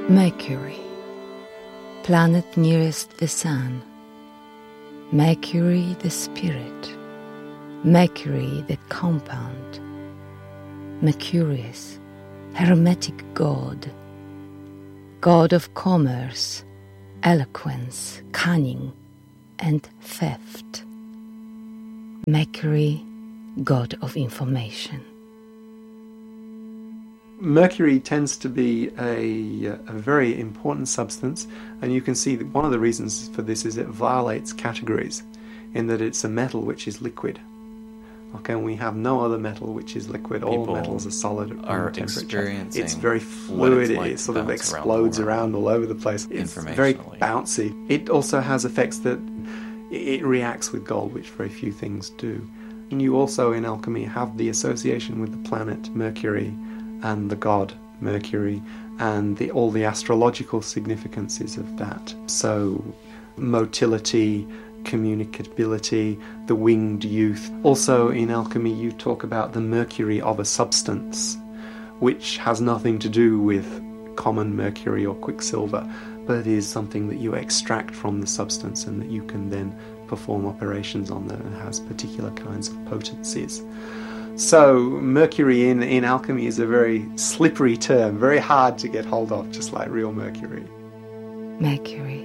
Mercury, planet nearest the Sun. Mercury the spirit. Mercury the compound. Mercurius, hermetic god. God of commerce, eloquence, cunning, and theft. Mercury, god of information. Mercury tends to be a very important substance, and you can see that one of the reasons for this is it violates categories, in that it's a metal which is liquid. Okay, and we have no other metal which is liquid. All metals are solid at room temperature. It's very fluid, it sort of explodes around all over the place. It's very bouncy. It also has effects that it reacts with gold, which very few things do. And you also in alchemy have the association with the planet Mercury and the god Mercury and all the astrological significances of that. So motility, communicability, the winged youth. Also in alchemy you talk about the mercury of a substance, which has nothing to do with common mercury or quicksilver, but is something that you extract from the substance and that you can then perform operations on that and has particular kinds of potencies. So mercury in alchemy is a very slippery term, very hard to get hold of, just like real mercury. Mercury.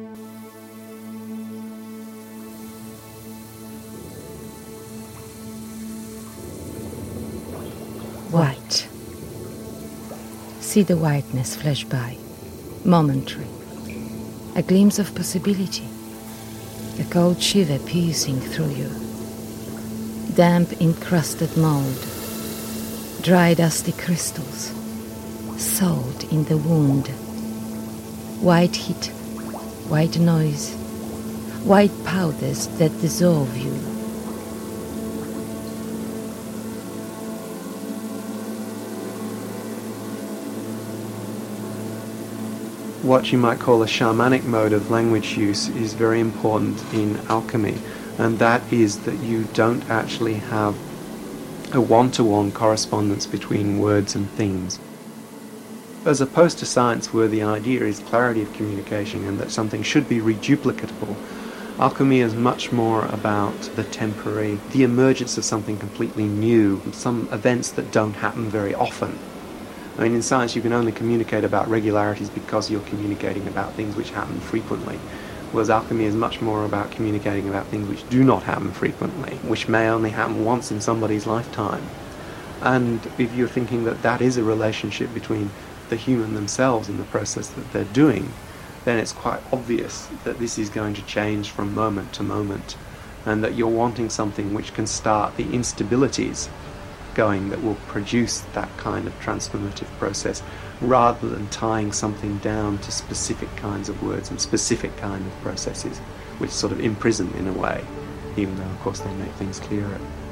White. See the whiteness flash by, momentary. A glimpse of possibility. A cold shiver piercing through you. Damp encrusted mold. Dry dusty crystals. Salt in the wound. White heat. White noise. White powders that dissolve you. What you might call a shamanic mode of language use is very important in alchemy, and that is that you don't actually have a one-to-one correspondence between words and things. As opposed to science, where the idea is clarity of communication and that something should be reduplicatable, alchemy is much more about the temporary, the emergence of something completely new, some events that don't happen very often. I mean, in science you can only communicate about regularities because you're communicating about things which happen frequently, whereas alchemy is much more about communicating about things which do not happen frequently, which may only happen once in somebody's lifetime. And if you're thinking that that is a relationship between the human themselves and the process that they're doing, then it's quite obvious that this is going to change from moment to moment, and that you're wanting something which can start the instabilities going that will produce that kind of transformative process, rather than tying something down to specific kinds of words and specific kind of processes, which sort of imprison in a way, even though of course they make things clearer.